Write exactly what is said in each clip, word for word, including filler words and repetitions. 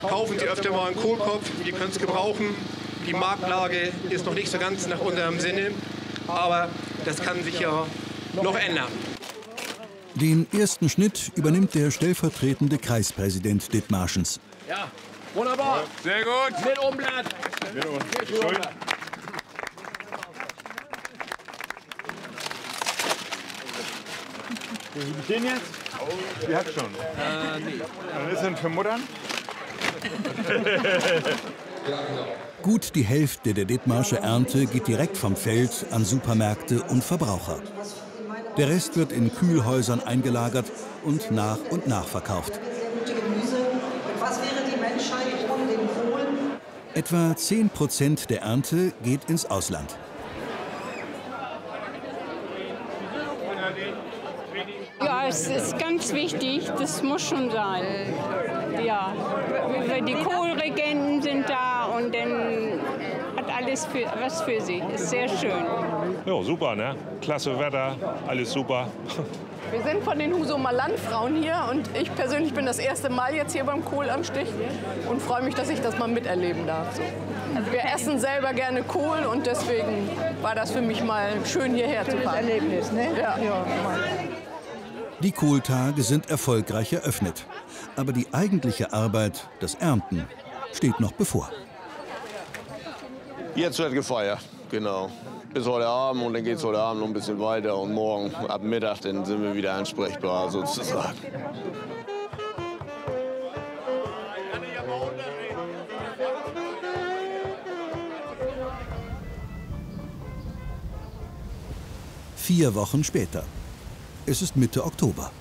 Kaufen Sie öfter mal einen Kohlkopf, wir können es gebrauchen. Die Marktlage ist noch nicht so ganz nach unserem Sinne, aber das kann sich ja noch ändern. Den ersten Schnitt übernimmt der stellvertretende Kreispräsident Dithmarschens. Ja, wunderbar. Sehr gut. Mit Umblatt. Mit Umblatt. Wie viel stehen jetzt? Oh, die hat schon. Äh, nee. Was ist denn für Muttern? Gut die Hälfte der Dithmarscher Ernte geht direkt vom Feld an Supermärkte und Verbraucher. Der Rest wird in Kühlhäusern eingelagert und nach und nach verkauft. Was wäre die Menschheit ohne den Kohl? Etwa zehn Prozent der Ernte geht ins Ausland. Ja, es ist ganz wichtig, das muss schon sein. Ja, die Kohlregenten sind da und dann hat alles für, was für sich. Ist sehr schön. Ja, super, ne? Klasse Wetter, alles super. Wir sind von den Husumer Landfrauen hier und ich persönlich bin das erste Mal jetzt hier beim Kohlanstich und freue mich, dass ich das mal miterleben darf. So. Also wir essen selber gerne Kohl und deswegen war das für mich mal schön hierher zu fahren. Erlebnis, ne? Ja. Ja. Die Kohltage sind erfolgreich eröffnet. Aber die eigentliche Arbeit, das Ernten, steht noch bevor. Jetzt wird gefeiert, genau. Bis heute Abend und dann geht es heute Abend noch ein bisschen weiter und morgen ab Mittag dann sind wir wieder ansprechbar sozusagen. Vier Wochen später. Es ist Mitte Oktober.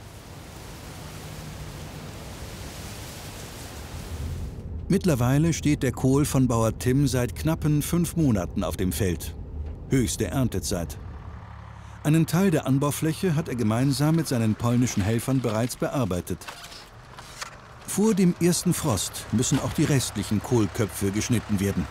Mittlerweile steht der Kohl von Bauer Tim seit knappen fünf Monaten auf dem Feld. Höchste Erntezeit. Einen Teil der Anbaufläche hat er gemeinsam mit seinen polnischen Helfern bereits bearbeitet. Vor dem ersten Frost müssen auch die restlichen Kohlköpfe geschnitten werden.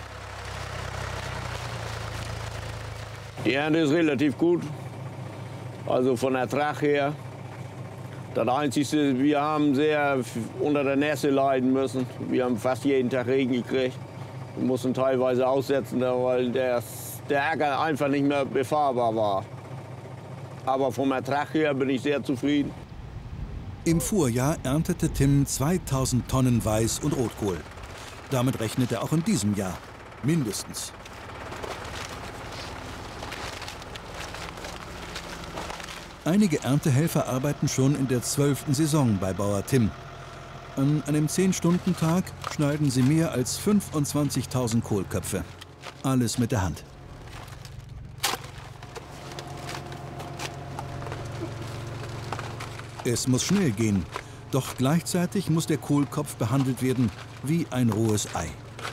Die Ernte ist relativ gut, also von Ertrag her. Das Einzige, wir haben sehr unter der Nässe leiden müssen. Wir haben fast jeden Tag Regen gekriegt. Wir mussten teilweise aussetzen, weil der, der Acker einfach nicht mehr befahrbar war. Aber vom Ertrag her bin ich sehr zufrieden. Im Vorjahr erntete Tim zweitausend Tonnen Weiß- und Rotkohl. Damit rechnet er auch in diesem Jahr mindestens. Einige Erntehelfer arbeiten schon in der zwölften Saison bei Bauer Tim. An einem zehn-Stunden-Tag schneiden sie mehr als fünfundzwanzigtausend Kohlköpfe. Alles mit der Hand. Es muss schnell gehen, doch gleichzeitig muss der Kohlkopf behandelt werden wie ein rohes Ei.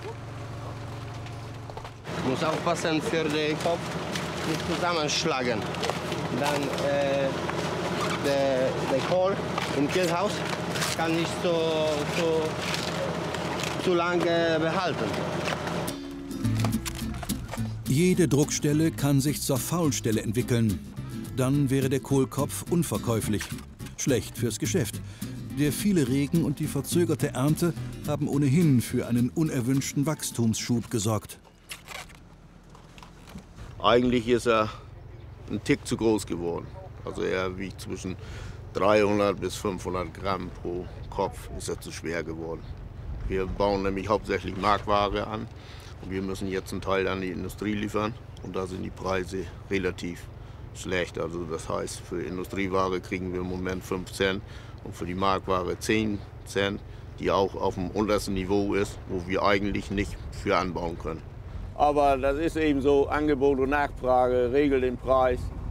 Ich muss aufpassen für den Kopf, nicht zusammenschlagen. Dann äh, der, der Kohl im Kühlhaus kann nicht so, so, so lange behalten. Jede Druckstelle kann sich zur Faulstelle entwickeln. Dann wäre der Kohlkopf unverkäuflich. Schlecht fürs Geschäft. Der viele Regen und die verzögerte Ernte haben ohnehin für einen unerwünschten Wachstumsschub gesorgt. Eigentlich ist er ein Tick zu groß geworden. Also er wiegt zwischen dreihundert bis fünfhundert Gramm pro Kopf, ist er zu schwer geworden. Wir bauen nämlich hauptsächlich Marktware an und wir müssen jetzt einen Teil an die Industrie liefern und da sind die Preise relativ schlecht. Also das heißt, für Industrieware kriegen wir im Moment fünf Cent und für die Marktware zehn Cent, die auch auf dem untersten Niveau ist, wo wir eigentlich nicht für anbauen können. Aber das ist eben so, Angebot und Nachfrage regelt den Preis.